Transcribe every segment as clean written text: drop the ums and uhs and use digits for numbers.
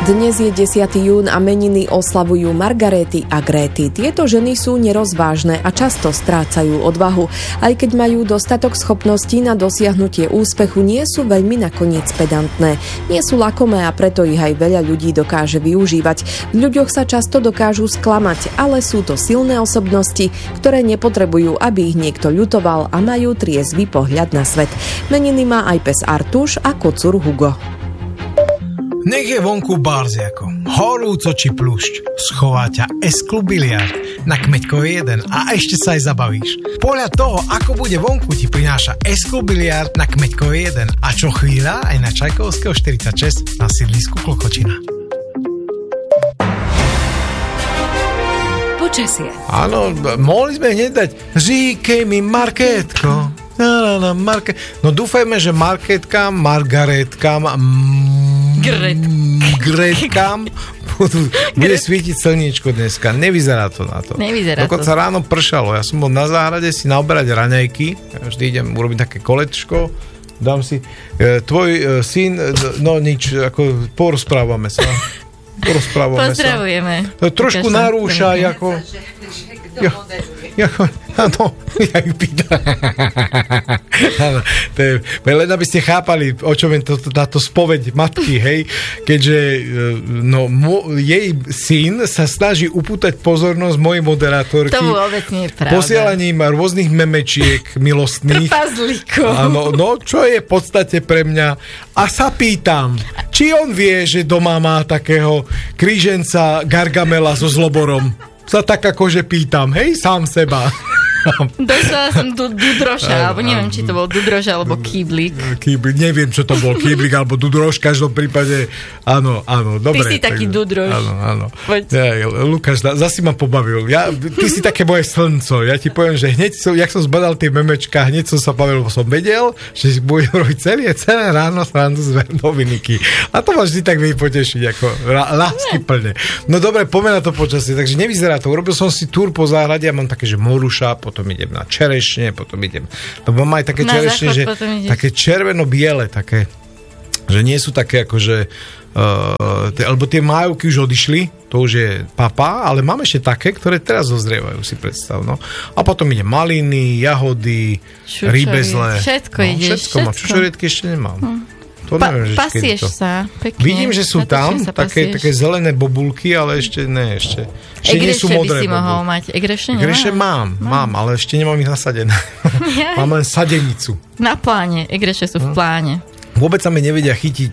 Dnes je 10. jún a meniny oslavujú Margaréty a Gréty. Tieto ženy sú nerozvážne a často strácajú odvahu. Aj keď majú dostatok schopností na dosiahnutie úspechu, nie sú veľmi nakoniec pedantné. Nie sú lakomé a preto ich aj veľa ľudí dokáže využívať. V ľuďoch sa často dokážu sklamať, ale sú to silné osobnosti, ktoré nepotrebujú, aby ich niekto ľutoval a majú triezvy pohľad na svet. Meniny má aj pes Artuš a kocúr Hugo. Nech je vonku barziako, horúco či plušť, schová ťa S-klub biliard na Kmeďkovej 1 a ešte sa aj zabavíš. Podľa toho, ako bude vonku, ti prináša S-klub biliard na Kmeďkovej 1 a čo chvíľa aj na Čajkovského 46 na sídlisku Klokočina. Počasie. Áno, mohli sme hneď dať Říkej mi Markétko. No dúfajme, že Markétkam, Margarétkam Gretkám bude svietiť slniečko dneska. Nevyzerá to na to. Dokonca ráno pršalo. Ja som bol na záhrade si naoberať raňajky. Ja vždy idem urobiť také kolečko. Dám si... Tvoj syn... No nič, ako porozprávame sa. Pozdravujeme. Trošku narúša, ako... Áno, jak pýta. Len aby ste chápali, o čom je táto spoveď matky, hej, keďže jej syn sa snaží upútať pozornosť mojej moderátorky. To vôbec nie je pravda. Posielaním rôznych memečiek milostných. Trpazlíkov. Áno, no čo je v podstate pre mňa. A sa pýtam, či on vie, že doma má takého kríženca Gargamela so zloborom. Sa tak akože pýtam, hej, sám seba. Dostala som Dudroša, alebo neviem, či to bol Dudroš alebo Kýblik. Neviem, čo to bol, Kýblik alebo Dudroš, v každom prípade, áno, dobre. Ty si taký Dudroš. Áno. Ja, Lukáš, zasi ma pobavil. Ty si také moje slnco. Ja ti poviem, že hneď, jak som zbadal tie memečka, hneď som sa bavil, som vedel, že budem robiť celé ráno srandu z Dominiky. A to ma vždy tak vie potešiť, ako lásky plne. No dobre, poďme na to počasie, takže nevyzerá to. Urobil som si túr po záhrade a mám také, že moruša, potom idem na čerešne, potom idem... Lebo mám aj také čerešne, že také červeno-biele, také, že nie sú také akože... alebo tie májovky už odišli, to už je papa, ale mám ešte také, ktoré teraz dozrievajú, si predstav. No. A potom ide maliny, jahody, rybezle. Všetko ideš. Všetko mám. Čučoriedky ešte nemám. To neviem, že pasieš to. Sa pekne. Vidím, že sú tam také zelené bobulky, ale ešte nie nie sú modré by si mohol mať. Egreše mám, ale ešte nemám ich nasadené. Mám len sadenicu. Na pláne, egreše sú v pláne. Vôbec sa mi nevedia chytiť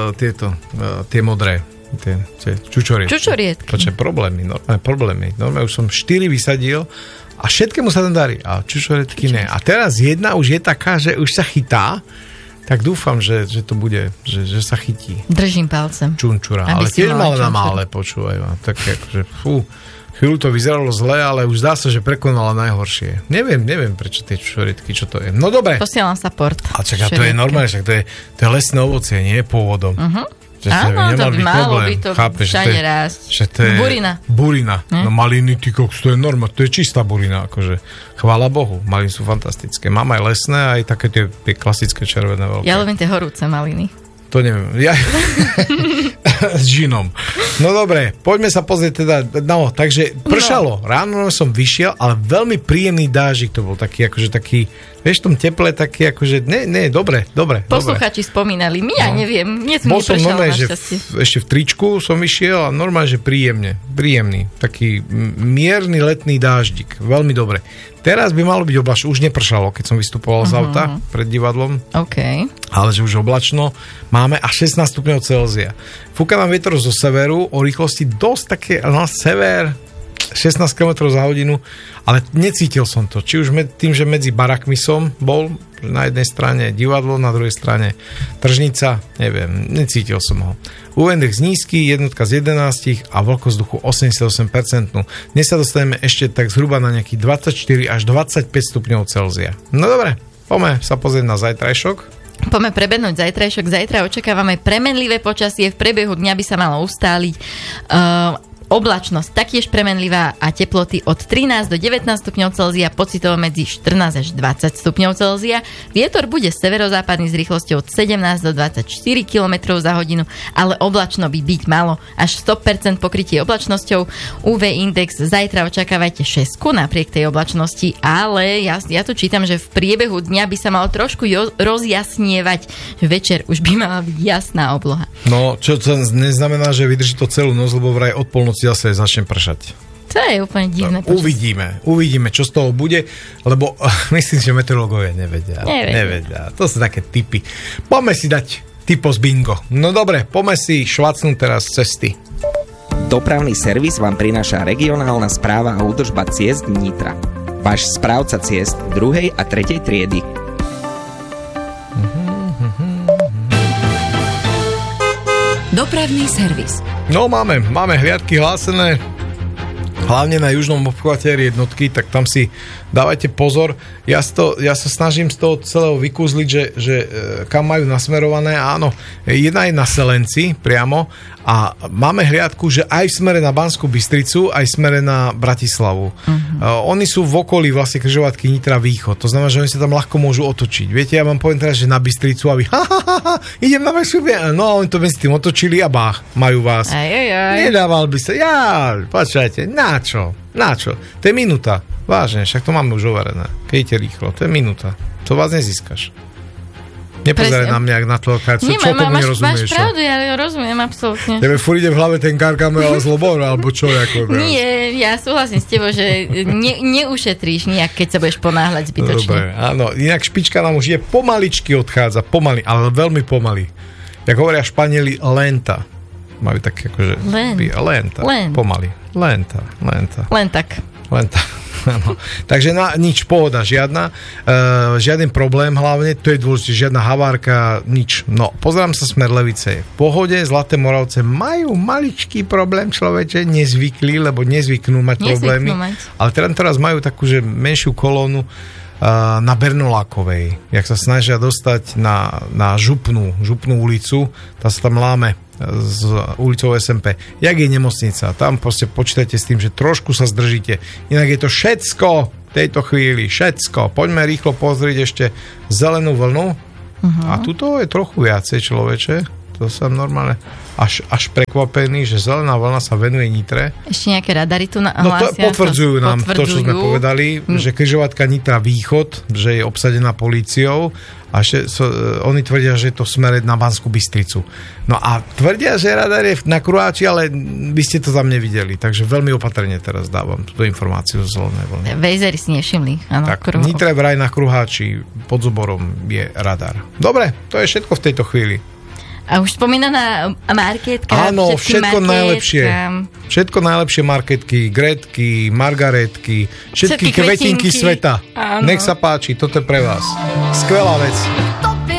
tie modré, tie čučoriedky. To je problémy. Normálne už som 4 vysadil a všetkému sa tam darí. A čučoriedky ne. A teraz jedna už je taká, že už sa chytá. Tak dúfam, že to bude, že sa chytí. Držím palcem. Čunčura. Ale tiež mal na mále, počúvaj. Tak akože, chvíľu to vyzeralo zle, ale už zdá sa, že prekonala najhoršie. Neviem, prečo tie čučoriedky, čo to je. No dobre. Posielam sa port. A čaká, to je normálne, však to je lesné ovocie, nie pôvodom. Áno, to by malo by to všade rásť. Burina. No maliny, ty koks, to je norma, to je čistá burina, akože. Chvála Bohu, maliny sú fantastické. Mám aj lesné, aj také tie klasické červené veľké. Ja ľúbim tie horúce maliny. To neviem. S džinom. No dobre, poďme sa pozrieť teda. No, takže pršalo. Ráno som vyšiel, ale veľmi príjemný dážik to bol. Taký, akože taký, vieš, v tom teple taký, akože, dobre. Posluchači spomínali, ja neviem. Bol som normálne, že ešte v tričku som vyšiel a normálne, že príjemný. Taký mierny letný dáždik. Veľmi dobre. Teraz by malo byť oblačno. Už nepršalo, keď som vystupoval z auta pred divadlom. OK. Ale že už oblačno. Máme až 16 stupňov Celzia. Fúka nám vietor zo severu o rýchlosti dosť také, sever 16 km za hodinu, ale necítil som to. Či už tým, že medzi barakmi som bol, na jednej strane divadlo, na druhej strane tržnica, neviem, necítil som ho. UV-index nízky, jednotka z 11 a vlhkosť vzduchu 88%. Dnes sa dostaneme ešte tak zhruba na nejakých 24 až 25 stupňov Celzia. No dobre, poďme sa pozrieť na zajtrajšok. Poďme prebehnúť zajtrajšok. Zajtra očakávame premenlivé počasie, v priebehu dňa by sa malo ustáliť. Oblačnosť taktiež premenlivá a teploty od 13 do 19 stupňov Celzia, pocitovo medzi 14 až 20 stupňov Celzia. Vietor bude severozápadný s rýchlosťou od 17 do 24 km za hodinu, ale oblačno by byť malo. Až 100% pokrytie oblačnosťou. UV index zajtra očakávajte 6 napriek tej oblačnosti, ale ja tu čítam, že v priebehu dňa by sa malo trošku rozjasnievať. Večer už by mala byť jasná obloha. No, čo to neznamená, že vydrží to celú noc, lebo vraj od polnoci zase začne pršať. To je úplne divné. Uvidíme, čo z toho bude, lebo myslím, že meteorológovia nevedia. To sú také tipy. Poďme si dať typo z bingo. No dobre, poďme si švacnúť teraz cesty. Dopravný servis vám prináša regionálna správa a údržba ciest Nitra. Váš správca ciest 2. a 3. triedy. Dopravný servis. No máme hliadky hlásené, hlavne na južnom obchvate jednotky, tak tam si dávajte pozor. Ja sa snažím z toho celého vykúzliť, že kam majú nasmerované. Áno, jedna je na Selenci priamo a máme hliadku, že aj v smere na Banskú Bystricu, aj v smere na Bratislavu. Oni sú v okolí vlastne križovatky Nitra Východ. To znamená, že oni sa tam ľahko môžu otočiť. Viete, ja vám poviem teraz, že na Bystricu a vy idem na Banskú Bystricu. No, oni to medzi tým otočili a bách, majú vás. Nedával by sa. Počkajte, na čo? To je minúta. Vážne, však to máme už overené. Keď idete rýchlo, to je minúta. To vás nezískaš. Nepozeraj na mňa, jak na tlakáciu. Čo tomu nerozumieš? Máš pravdu, ja rozumiem, absolútne. Tebe furt ide v hlave ten Gargamel a Zlobor, alebo čo? Nie, ja súhlasím s tebou, že neušetríš nejak, keď sa budeš ponáhľať zbytočne. Dobre, áno. Inak špička nám už je pomaličky odchádza. Pomaly, ale veľmi pomaly. Jak hovoria Španieli, lenta. Majú tak akože... Lenta. Pomaly. Lenta. Len tak. Áno. Takže nič, pohoda, žiadna. Žiaden problém hlavne, to je dôležité, žiadna havárka, nič. No, pozerám sa smer Levice. V pohode, Zlaté Moravce majú maličký problém, človeče, nezvykli, lebo nezvyknú mať problémy. Ale teraz majú takú, že menšiu kolónu na Bernolákovej. Jak sa snažia dostať na župnú ulicu, tá sa tam láme z ulicou SMP. Jak je nemocnica? Tam proste počítajte s tým, že trošku sa zdržíte. Inak je to všetko v tejto chvíli. Všetko. Poďme rýchlo pozrieť ešte zelenú vlnu. A tuto je trochu viacej, človeče. To som normálne až prekvapený, že zelená vlna sa venuje Nitre. Ešte nejaké radary tu hlásia? No to potvrdzujú nám to, čo sme povedali, že križovatka Nitra Východ, že je obsadená políciou a oni tvrdia, že je to smere na Banskú Bystricu. No a tvrdia, že radar je na Kruháči, ale by ste to tam nevideli. Takže veľmi opatrne teraz dávam túto informáciu zo zelenej vlny. Vejzery si nevšimli. Áno, tak, Nitre vraj na Kruháči pod Zoborom je radar. Dobre, to je všetko v tejto chvíli. A už spomínaná marketka. Áno, všetko najlepšie. Všetko najlepšie marketky, Gretky, Margaretky, všetky kvetinky sveta. Áno. Nech sa páči, toto je pre vás. Skvelá vec.